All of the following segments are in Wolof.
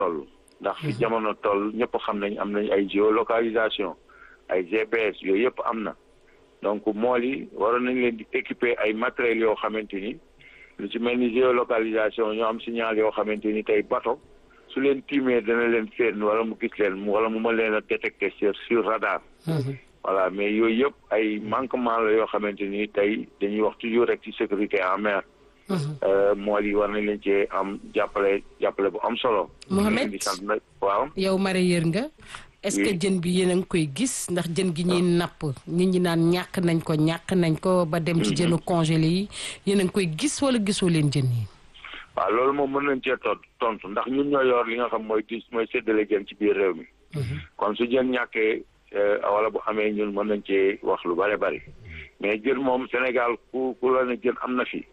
toll ndax fi jamono toll ñëpp xam nañ am nañ ay géolocalisation ay GPS yooyu yëpp am na donc mool yi waroon nañ leen di équiper ay matériels yoo xamante ni lu ci mel ni géolocalisation ñoo am signal yoo xamante ni tey bateau su leen tiimee dana leen séen wala mu gis leen wala mu mën leen a détecter sur radar. Voilà mais yooyu yëpp ay manquement la yoo xamante ni tey dañuy wax toujours rek ci sécurité en mer. mool yi war nañ leen cee am jàppale bu am solo. Mohamed waaw. yow mareyeur nga. est-ce que jën bi yéen a ngi koy gis ndax jën gi ñuy napp nit ñi naan ñàkk nañ ko ba dem ci jënu congelé yi yéen a ngi koy gis wala gisoo leen jën yi. waaw loolu moom mën nañ cee tontu ndax ñun ñoo yor li nga xam mooy séddale jën ci biir réew mi. kon su jën ñàkkee wala bu amee ñun mën nañ cee wax lu bari mais jën moom Sénégal ku la ne jën am na fi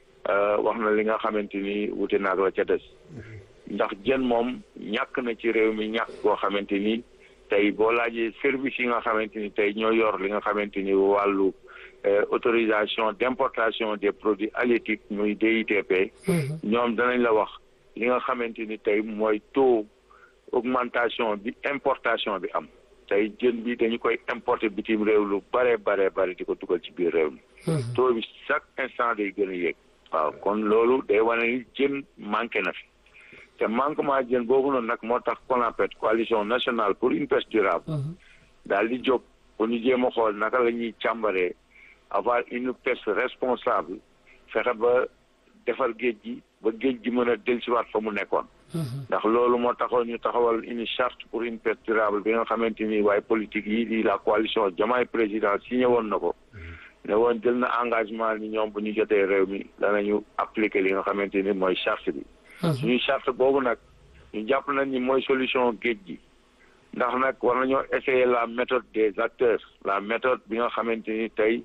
wax na li nga xamante ni wuute naag la ca des ndax jën moom ñàkk na ci réew mi ñàkk koo xamante ni tey boo laajee service yi nga xamante ni tey ñoo yor li nga xamante ni wàllu autorisation d'importation des produits halieutiques muy DITP. ñoom danañ la wax li nga xamante ni tey mooy taux augmentation bi importation bi am tey jën bi dañu koy importer bitim réew lu bare di ko dugal ci biir réew mi. taux bi chaque instant day gën a yéeg. waaw kon loolu day wane ni jën manqué na fi te manquement jën boobu noonu nag moo tax CONAPED coalition nationale pour une pêche durable daal di jóg pour ñu jéem a xool naka la ñuy càmbaree avoir une pêche responsable fexe ba defar géej gi ba géej gi mën a dellusiwaat fa mu nekkoon. ndax loolu moo taxoon ñu taxawal une charte pour une pêche durable bi nga xamante ni waaye politique yi di la coalition Diomaye président signé woon na ko. ne woon jël na engagement ni ñoom bu ñu jotee réew mi danañu appliquer li nga xamante ni mooy charte bi. suñuy charte boobu nag ñu jàpp nañ ni mooy solution géej gi ndax nag war nañoo essayer la méthode des acteurs la méthode bi nga xamante ni tey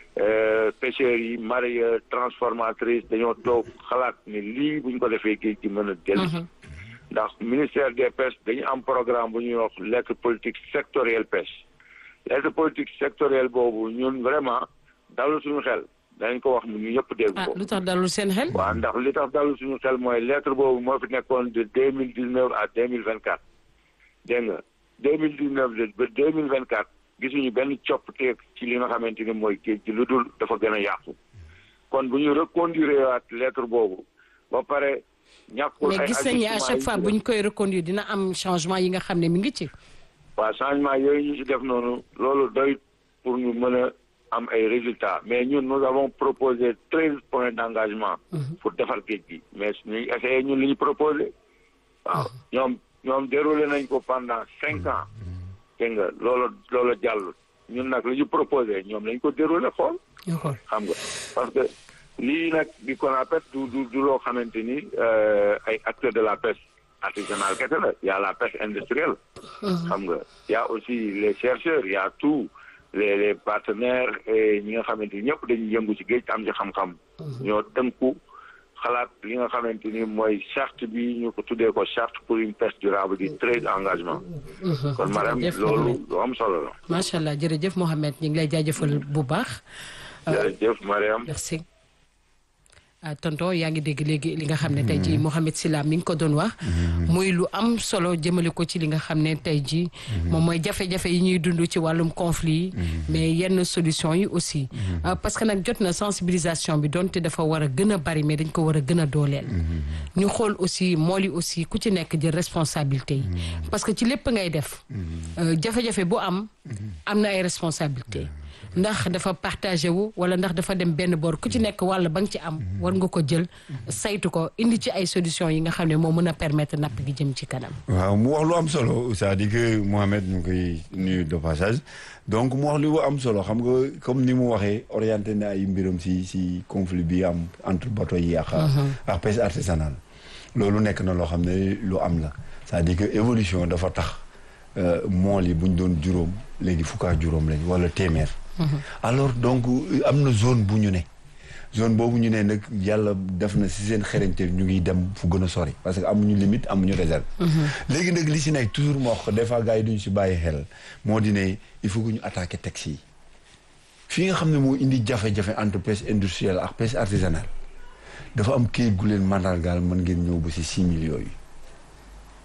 pêcheurs yi mareyeurs transformatrices dañoo toog xalaat ni lii bu ñu ko defee géej gi mën a dellu. ndax ministère des pêches dañu am programme bu ñuy wax lettre politique sectorielle pêche lettre politique sectorielle boobu ñun vraiment dalul suñu xel dañ ko wax ñu ñëpp dégg ko. lu tax dalul seen xel. waaw ndax li tax dalul suñu xel mooy lettre boobu moo fi nekkoon de 2019 à 2024 dégg nga 2019 ba 2024 gisuñu benn coppite ci li nga xamante ni mooy géej gi lu dul dafa gën a yàqu kon bu ñu reconduire waat lettre boobu ba pare. ñàkkul ay mais gis nañu à chaque fois bu ñu koy reconduire dina am changement yi nga xam ne mi ngi ci. waaw changement yooyu ñu ci def noonu loolu doy pour ñu mën a am ay résultats mais ñun nous avons proposé 13 points d'engagement. pour defar géej gi mais ñu essayé ñun li ñu proposé. waaw ñoom déroulé nañ ko pendant 5 ans. dégg nga loolu jàll ñun nag li ñu proposé ñoom lañ ko déroulé xool. xam nga parce que. lii nag di CONAPED du loo xamante ni ay acteurs de la pêche artisanale kese la y a la pêche industrielle. xam nga y a aussi les chercheurs y a tous les partenaires et ñi nga xamante ni ñëpp dañuy yëngu ci géej am ci xam-xam. ñoo tënku xalaat li nga xamante ni mooy charte bi ñu ko tuddee ko charte pour une pêche durable di 13 engagements. kon madame loolu lu am solo la. macha allah jërëjëf Mohamed ñu ngi lay jaajëfal bu baax. jërëjëf Mariam. merci. tonton yaa ngi dégg léegi li nga xam ne tey jii Mohamed Sylla mi ngi ko doon wax muy lu am solo jëmale ko ci li nga xam ne tey jii moom mooy jafe-jafe yi ñuy dund ci wàllum conflit yi mais yenn solution yi aussi parce que nag jot na sensibilisation bi donte dafa war a gën a bari mais dañ ko war a gën a dooleel ñu xool aussi mool yi aussi ku ci nekk jël responsabilité yi parce que ci lépp ngay def jafe-jafe bu am na ay responsabilité ndax dafa partagé wu wala ndax dafa dem benn boor ku ci nekk wàll ba nga ci am war nga ko jël saytu ko indi ci ay solution yi nga xam ne moo mën a permettre napp gi jëm ci kanam. waaw mu wax lu am solo c'est-à-dire que Mohamed ñu koy nuyu de passage donc mu wax lu am solo xam nga comme ni mu waxee orienté na ay mbiram si conflit bi am entre bateau yi ak pêche artisanale loolu nekk na loo xam ne lu am la c'est-à-dire que évolution dafa tax mool yi buñ doon juróom léegi fukk ak juróom lañ wala téeméer. alors donc am na zone bu ñu ne zone boobu ñu ne nag yàlla def na si seen xereñte ñu ngi dem fu gën a sori parce que amuñu limite amuñu réserve. léegi nag li si nekk toujours moo wax des fois gars yi duñu si bàyyi xel moo di ne il faut que ñu attaquer texte yi fii nga xam ne moo indi jafe-jafe entre pêche industrielle ak pêche artisanale dafa am kayit gu leen mandargaal mën ngeen ñëw ba si 6 millions yi